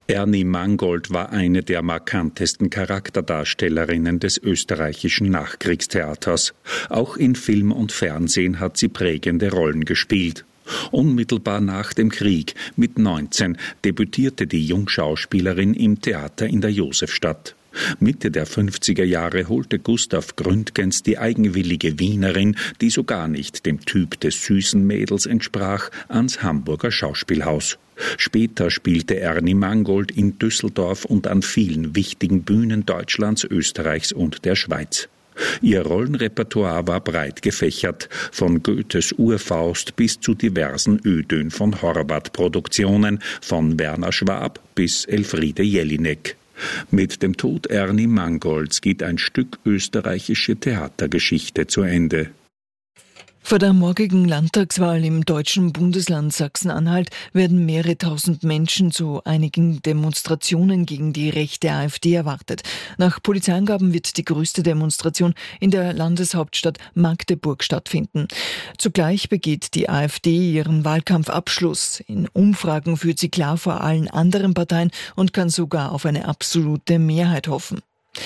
Ernie Mangold war eine der markantesten Charakterdarstellerinnen des österreichischen Nachkriegstheaters. Auch in Film und Fernsehen hat sie prägende Rollen gespielt. Unmittelbar nach dem Krieg, mit 19, debütierte die Jungschauspielerin im Theater in der Josefstadt. Mitte der 50er Jahre holte Gustav Gründgens die eigenwillige Wienerin, die so gar nicht dem Typ des süßen Mädels entsprach, ans Hamburger Schauspielhaus. Später spielte Ernie Mangold in Düsseldorf und an vielen wichtigen Bühnen Deutschlands, Österreichs und der Schweiz. Ihr Rollenrepertoire war breit gefächert, von Goethes Urfaust bis zu diversen Ödön von Horvath-Produktionen, von Werner Schwab bis Elfriede Jelinek. Mit dem Tod Ernie Mangolds geht ein Stück österreichische Theatergeschichte zu Ende. Vor der morgigen Landtagswahl im deutschen Bundesland Sachsen-Anhalt werden mehrere tausend Menschen zu einigen Demonstrationen gegen die rechte AfD erwartet. Nach Polizeiangaben wird die größte Demonstration in der Landeshauptstadt Magdeburg stattfinden. Zugleich begeht die AfD ihren Wahlkampfabschluss. In Umfragen führt sie klar vor allen anderen Parteien und kann sogar auf eine absolute Mehrheit hoffen.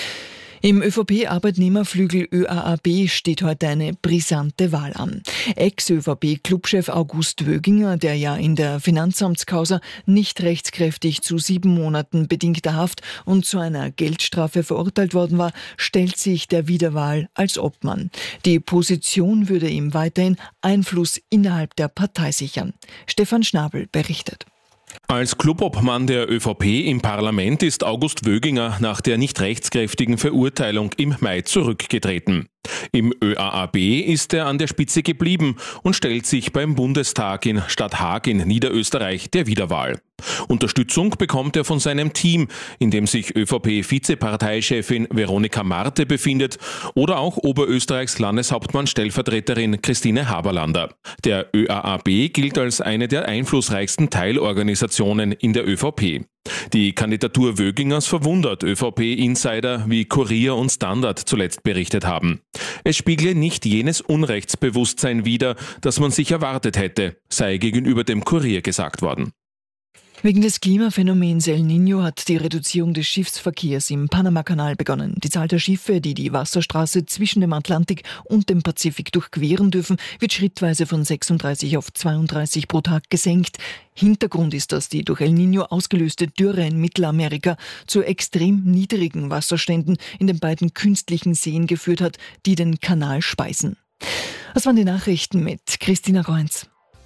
Im ÖVP-Arbeitnehmerflügel ÖAAB steht heute eine brisante Wahl an. Ex-ÖVP-Clubchef August Wöginger, der ja in der Finanzamtskausa nicht rechtskräftig zu 7 Monaten bedingter Haft und zu einer Geldstrafe verurteilt worden war, stellt sich der Wiederwahl als Obmann. Die Position würde ihm weiterhin Einfluss innerhalb der Partei sichern. Stefan Schnabel berichtet. Als Clubobmann der ÖVP im Parlament ist August Wöginger nach der nicht rechtskräftigen Verurteilung im Mai zurückgetreten. Im ÖAAB ist er an der Spitze geblieben und stellt sich beim Bundestag in Stadthaag in Niederösterreich der Wiederwahl. Unterstützung bekommt er von seinem Team, in dem sich ÖVP-Vizeparteichefin Veronika Marte befindet oder auch Oberösterreichs Landeshauptmann-Stellvertreterin Christine Haberlander. Der ÖAAB gilt als eine der einflussreichsten Teilorganisationen in der ÖVP. Die Kandidatur Wögingers verwundert ÖVP-Insider, wie Kurier und Standard zuletzt berichtet haben. Es spiegle nicht jenes Unrechtsbewusstsein wider, das man sich erwartet hätte, sei gegenüber dem Kurier gesagt worden. Wegen des Klimaphänomens El Niño hat die Reduzierung des Schiffsverkehrs im Panamakanal begonnen. Die Zahl der Schiffe, die die Wasserstraße zwischen dem Atlantik und dem Pazifik durchqueren dürfen, wird schrittweise von 36 auf 32 pro Tag gesenkt. Hintergrund ist, dass die durch El Niño ausgelöste Dürre in Mittelamerika zu extrem niedrigen Wasserständen in den beiden künstlichen Seen geführt hat, die den Kanal speisen. Das waren die Nachrichten mit Christina Reunz.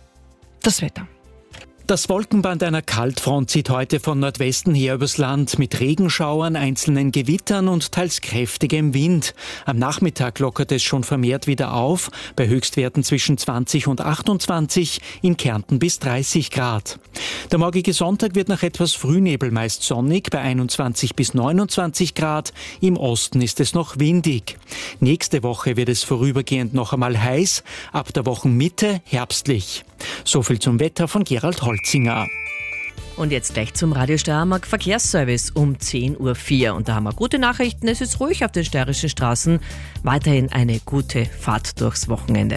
Das Wetter. Das Wolkenband einer Kaltfront zieht heute von Nordwesten her übers Land mit Regenschauern, einzelnen Gewittern und teils kräftigem Wind. Am Nachmittag lockert es schon vermehrt wieder auf, bei Höchstwerten zwischen 20 und 28, in Kärnten bis 30 Grad. Der morgige Sonntag wird nach etwas Frühnebel meist sonnig, bei 21 bis 29 Grad. Im Osten ist es noch windig. Nächste Woche wird es vorübergehend noch einmal heiß, ab der Wochenmitte herbstlich. So viel zum Wetter von Gerald Holzinger. Und jetzt gleich zum Radio Steiermark Verkehrsservice um 10.04 Uhr. Und da haben wir gute Nachrichten. Es ist ruhig auf den steirischen Straßen. Weiterhin eine gute Fahrt durchs Wochenende.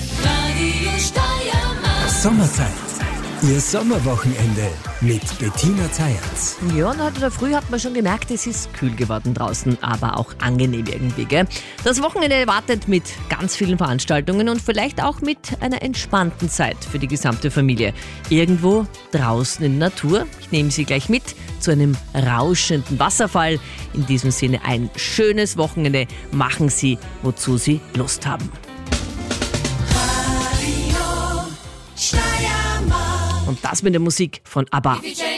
Radio Steiermark. Sommerzeit. Ihr Sommerwochenende mit Bettina Zayatz. Ja, und heute früh hat man schon gemerkt, es ist kühl geworden draußen, aber auch angenehm irgendwie, gell? Das Wochenende wartet mit ganz vielen Veranstaltungen und vielleicht auch mit einer entspannten Zeit für die gesamte Familie. Irgendwo draußen in der Natur. Ich nehme Sie gleich mit zu einem rauschenden Wasserfall. In diesem Sinne ein schönes Wochenende. Machen Sie, wozu Sie Lust haben. Radio Steiermark. Und das mit der Musik von ABBA.